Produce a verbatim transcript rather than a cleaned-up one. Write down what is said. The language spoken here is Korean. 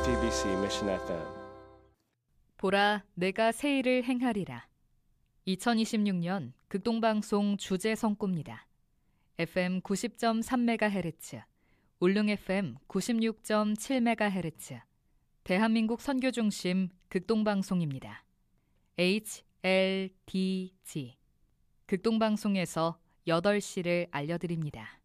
디비씨 Mission 에프엠. 보라, 내가 새 일을 행하리라. 이천이십육 년 극동방송 주제 성구입니다. 에프엠 구십 점 삼 메가헤르츠, 울릉 에프엠 구십육 점 칠 메가헤르츠, 대한민국 선교중심 극동방송입니다. 에이치 엘 디 지, 극동방송에서 여덟 시를 알려드립니다.